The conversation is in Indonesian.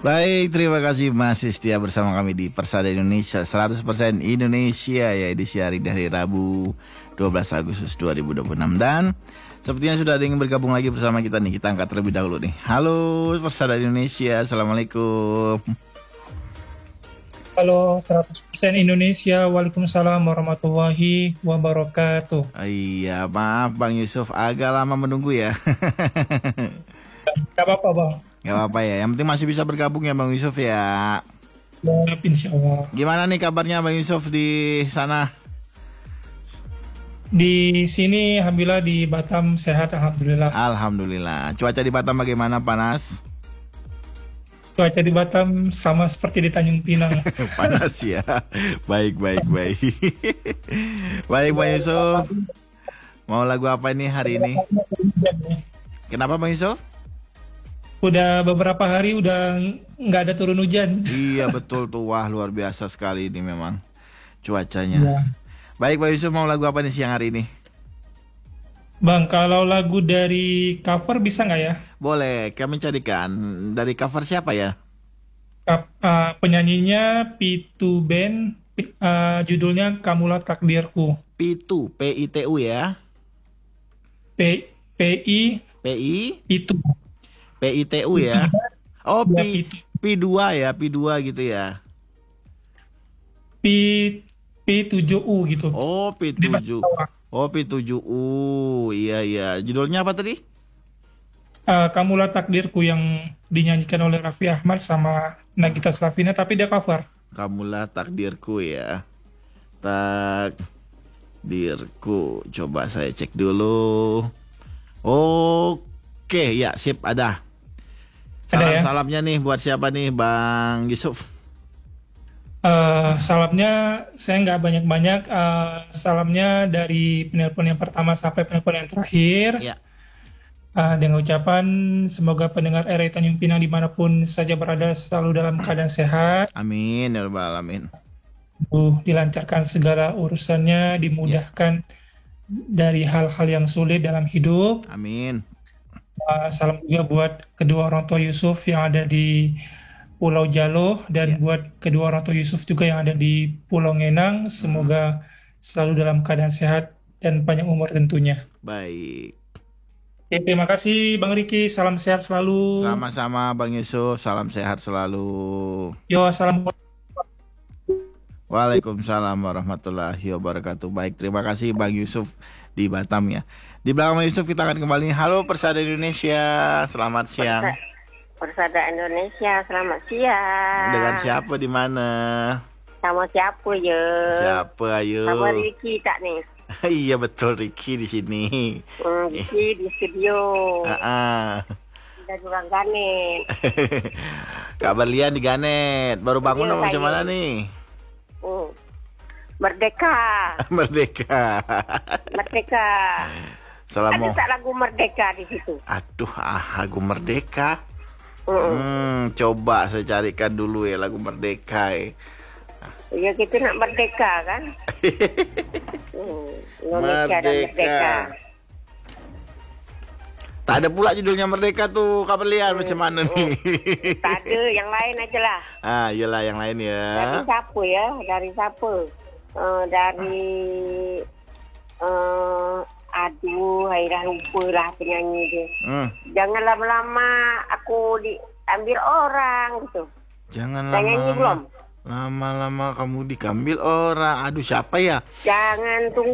Baik, terima kasih masih setia bersama kami di Persada Indonesia 100% Indonesia ya, edisi hari dari Rabu 12 Agustus 2026. Dan sepertinya sudah ada yang bergabung lagi bersama kita nih. Kita angkat terlebih dahulu nih. Halo Persada Indonesia, Assalamualaikum. Halo 100% Indonesia, Waalaikumsalam warahmatullahi wabarakatuh. Iya, maaf Bang Yusuf, agak lama menunggu ya. Gak apa-apa Bang. Gak apa-apa ya, yang penting masih bisa bergabung ya Bang Yusuf ya. Ya, insya Allah. Gimana nih kabarnya Bang Yusuf di sana? Di sini Alhamdulillah, di Batam sehat Alhamdulillah. Alhamdulillah. Cuaca di Batam bagaimana, panas? Cuaca di Batam sama seperti di Tanjung Pinang. Panas ya. Baik. Baik Bang Yusuf. Mau lagu apa nih hari ini? Kenapa Bang Yusuf? Udah beberapa hari udah nggak ada turun hujan. Iya betul tuh, wah luar biasa sekali ini memang cuacanya. Ya. Baik Bang Yusuf, mau lagu apa nih siang hari ini? Bang, kalau lagu dari cover bisa nggak ya? Boleh, kami carikan. Dari cover siapa ya? Penyanyinya Pitu Band, judulnya Kamulah Takdirku. Pitu, P-I-T-U ya. PI P-I, Pitu. P-I-T-U ya. Oh, Ya, Pitu. P2 ya, P2 gitu ya. P7U gitu. Oh, Di P7. bahasa Jawa. Oh, P7U. Iya. Judulnya apa tadi? Kamulah Takdirku yang dinyanyikan oleh Raffi Ahmad sama Nagita Slavina, tapi dia cover. Kamulah takdirku ya. Takdirku. Coba saya cek dulu. Oke, ya sip, ada. Ada ya? Salamnya nih buat siapa nih Bang Yusuf? Salamnya saya nggak banyak-banyak. Salamnya dari penelpon yang pertama sampai penelpon yang terakhir. Ya. Dengan ucapan semoga pendengar RRI Tanjung Pinang dimanapun saja berada selalu dalam keadaan sehat. Amin ya rabbal alamin. Dilancarkan segala urusannya, dimudahkan dari hal-hal yang sulit dalam hidup. Amin. Salam juga buat kedua orang tua Yusuf yang ada di Pulau Jalo dan buat kedua orang tua Yusuf juga yang ada di Pulau Ngenang. Semoga selalu dalam keadaan sehat dan panjang umur tentunya. Baik. Oke, terima kasih Bang Riki. Salam sehat selalu. Sama-sama Bang Yusuf, salam sehat selalu. Yo, assalamualaikum. Waalaikumsalam warahmatullahi wabarakatuh. Baik, terima kasih Bang Yusuf di Batam ya. Di belakang Bang Yusuf kita akan kembali. Halo Persada Indonesia, selamat siang. Persada Indonesia, selamat siang. Dengan siapa di mana? Sama siapa ya? Siapa ayo? Sama Ricky tak nih? Iya betul, Ricky di sini. Ricky di studio. Dan orang Ganet. Kabar Lian di Ganet. Baru bangun apa macam mana nih? Merdeka. Merdeka. Ada tak lagu Merdeka di situ? Aduh, lagu Merdeka. Coba saya carikan dulu ya lagu Merdeka. Ya kita nak merdeka kan? Indonesia dan merdeka. Tak ada pula judulnya Merdeka tuh, Kabar Lian macam mana nih? Tak ada, yang lain aja lah. Iyalah yang lain ya. Dari siapa ya? Dari siapa? Aduh, dah lupa lah penyanyi dia. Jangan lama-lama aku diambil orang gitu. Jangan lama-lama. Nyanyi belum? Lama-lama kamu diambil orang. Aduh, siapa ya? Jangan tunggu.